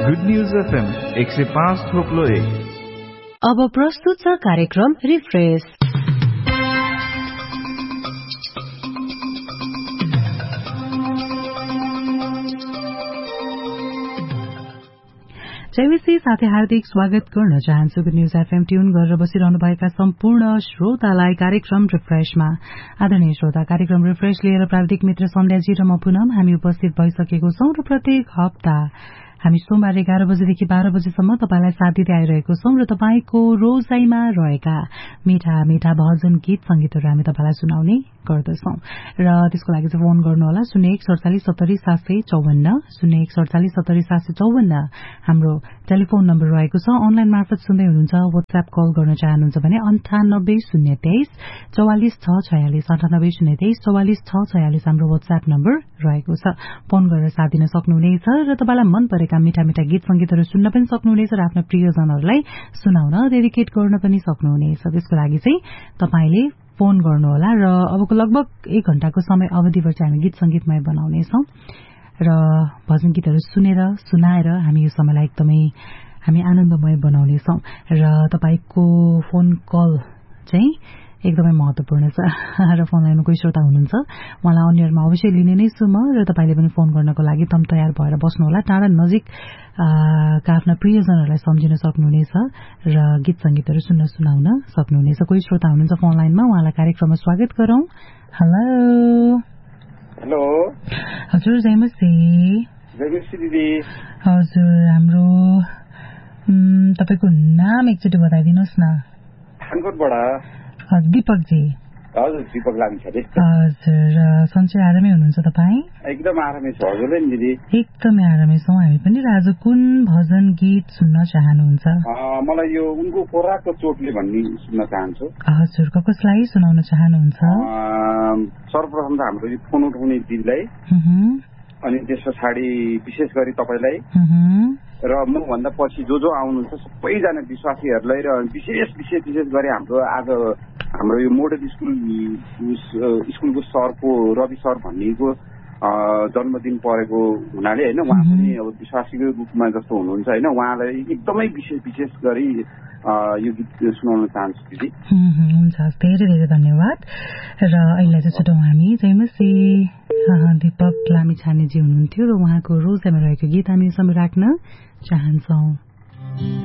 Good news FM 105.1। अब प्रस्तुत छ कार्यक्रम रिफ्रेश। जयविसी साथै हार्दिक स्वागत गर्न चाहन्छु। गुड न्यूज एफएम ट्यून गरेर बसिरहनुभएका सम्पूर्ण श्रोतालाई कार्यक्रम रिफ्रेशमा आदरणीय श्रोता, कार्यक्रम रिफ्रेश लिएर प्राविधिक मित्र सन्ध्याजी र म पुनम हामी उपस्थित भइसकेको छौं र प्रत्येक हप्ता हामी सोमबार 11 बजेदेखि 12 बजेसम्म तपाईलाई साथ दिँदै आइरहेको छौं र तपाईको रोजाइमा रहेका मीठा मीठा भजन गीत संगीतहरू हामी तपाईलाई सुनाउने गर्दछौं र त्यसको लागि चाहिँ फोन गर्नुहोला 0147700754 0147700754 हाम्रो टेलिफोन नम्बर रहेको छ। अनलाइन मार्फत सुन्दै हुनुहुन्छ, व्हाट्सएप कल गर्न चाहनुहुन्छ भने 9802344646 9802344646 हाम्रो व्हाट्सएप नम्बर रहेको छ। फोन गरेर साथ दिन सक्नुहुनेछ र तपाईलाई मन परेका मीठा मीठा गीत संगीतहरू सुन्न पनि सक्नुहुनेछ र आफ्नो प्रियजनहरूलाई सुनाउन डेडिकेट गर्न पनि सक्नुहुनेछ। त्यसको लागि चाहिँ तपाईले फोन गर्नुहोला र अबको लगभग 1 घण्टाको समय अवधिभर चाहिँ हामी गीत संगीतमय बनाउनेछौं र भजन गीतहरू सुनेर सुनाएर हामी यो समयलाई एकदमै हामी आनन्दमय बनाउनेछौं र तपाईको फोन कल चाहिँ एकदमै महत्वपूर्ण छ र फोन लाइनमा कोही श्रोता हुनुहुन्छ, उहाँलाई अन्यरमा अवश्य लिने नै छु म र तपाईले पनि फोन गर्नको लागि तम तयार भएर बस्नुहोला। टाढा नजिक का आफ्ना प्रियजनहरूलाई सम्झिन सक्नुहुनेछ र गीत संगीतहरू सुनाउन सक्नुहुनेछ। कोही श्रोता हुनुहुन्छ फोन लाइनमा, उहाँलाई कार्यक्रममा स्वागत गरौं। हेलो हेलो हजुर, जयमसी। जयमसी दिदी। हजुर, हाम्रो तपाईको नाम एकचोटि बताइदिनुहोस् न। खानकोटबाट दीपकजी। हजुर, दीपक लामिछाने। हजुर, सन्चै आरामै हुनुहुन्छ तपाईँ? एकदम आरामै छु। हजुरले नि दिदी? एकदमै आरामै छौँ हामी पनि। र आज कुन भजन गीत सुन्न चाहनुहुन्छ? मलाई यो उनको पोराको चोटले भन्ने सुन्न चाहन्छु। हजुर, कसलाई सुनाउन चाहनुहुन्छ? सर्वप्रथम त हाम्रो यो फोन उठाउने दिदीलाई, अनि त्यस पछाडि विशेष गरी तपाईलाई र म भन्दा पछि जो आउनुहुन्छ सबैजना विश्वासीहरूलाई र विशेष गरी हाम्रो आज हाम्रो यो मोडल स्कुलको सरको रवि सर भन्नेको जन्मदिन परेको हुनाले हैन, उहाँ पनि अब विश्वासीको रूपमा जस्तो हुनुहुन्छ हैन, उहाँलाई एकदमै विशेष गरी यो गीत सुनाउन चाहन्छु दिदी। हुन्छ, धेरै धेरै धन्यवाद। र अहिले चाहिँ छुटौँ हामी जयमसी दीपक लामिछानेजी हुनुहुन्थ्यो र उहाँको रोजाइमा रहेको गीत हामी समय राख्न चाहन्छौं।